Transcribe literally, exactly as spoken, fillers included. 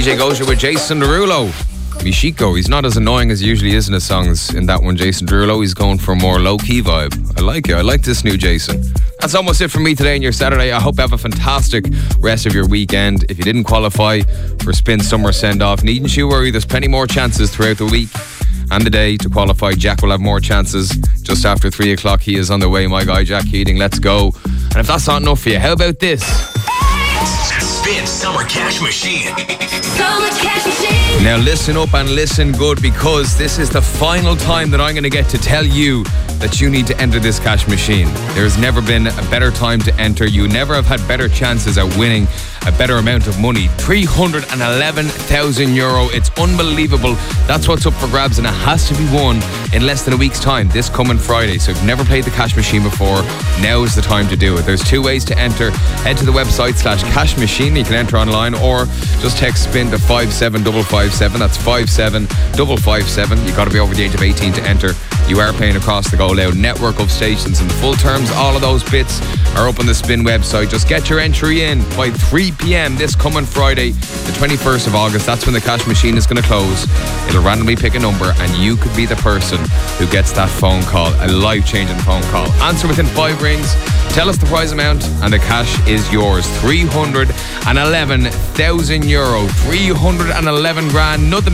J Gosha with Jason Derulo. Mishiko, he's not as annoying as he usually is in his songs in that one, Jason Derulo. He's going for a more low-key vibe. I like it. I like this new Jason. That's almost it for me today on your Saturday. I hope you have a fantastic rest of your weekend. If you didn't qualify for Spin Summer Send-Off, needn't you worry. There's plenty more chances throughout the week and the day to qualify. Jack will have more chances just after three o'clock. He is on the way, my guy, Jack Keating. Let's go. And if that's not enough for you, how about this? Spin Summer Cash Machine. Summer Cash Machine. Now listen up and listen good, because this is the final time that I'm going to get to tell you that you need to enter this cash machine. There's never been a better time to enter. You never have had better chances at winning a better amount of money. three hundred eleven thousand euro. It's unbelievable. That's what's up for grabs, and it has to be won in less than a week's time, this coming Friday. So if you've never played the cash machine before, now is the time to do it. There's two ways to enter. Head to the website slash cash machine. You can enter online, or just text spin to five seven five five seven. That's five seven five five seven. You've got to be over the age of eighteen to enter. You are playing across the Go Loud network of stations, and the full terms, all of those bits are up on the Spin website. Just get your entry in by three p.m. this coming Friday, the twenty-first of August. That's when the cash machine is going to close. It'll randomly pick a number, and you could be the person who gets that phone call, a life-changing phone call. Answer within five rings, tell us the prize amount, and the cash is yours. three hundred eleven thousand euro, three hundred eleven grand, nothing